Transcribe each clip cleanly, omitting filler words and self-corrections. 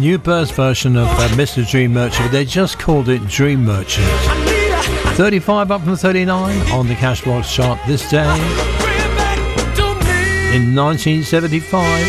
New Burst version of Mr. Dream Merchant. They just called it Dream Merchant. 35 up from 39 on the Cashbox chart this day in 1975.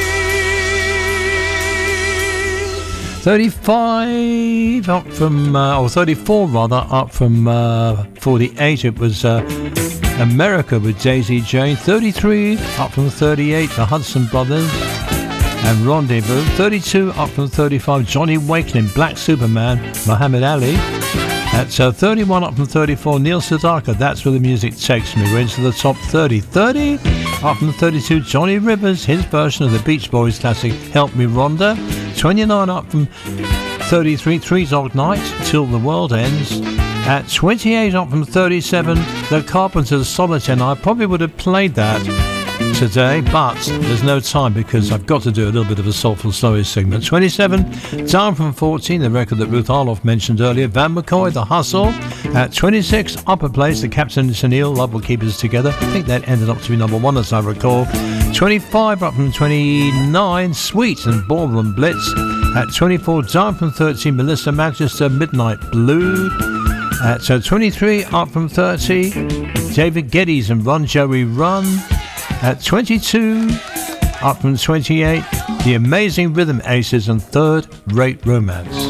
35 up from, 34 rather, up from 48. It was America with Daisy Jane. 33 up from 38, the Hudson Brothers and Rendezvous. 32 up from 35, Johnny Wakelin, Black Superman, Muhammad Ali. At 31 up from 34, Neil Sedaka, That's Where the Music Takes Me. We're into the top 30. 30 up from 32, Johnny Rivers, his version of the Beach Boys classic Help Me Rhonda. 29 up from 33, Three Dog Night, Till the World Ends. At 28 up from 37, The Carpenters' Solitaire. I probably would have played that today, but there's no time because I've got to do a little bit of a Soulful Snowy segment. 27, down from 14, the record that Ruth Arloff mentioned earlier, Van McCoy, The Hustle. At 26, upper place, the Captain and Tennille, Love Will Keep Us Together. I think that ended up to be number 1 as I recall. 25 up from 29, Sweet and Ballroom Blitz. At 24, down from 13, Melissa Manchester, Midnight Blue. At 23, up from 30, David Geddes and Run Joey Run. At 22, up from 28, The Amazing Rhythm Aces and Third Rate Romance.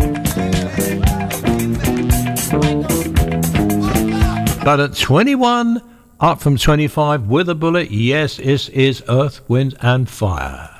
But at 21, up from 25, With a Bullet, yes, it is Earth, Wind and Fire.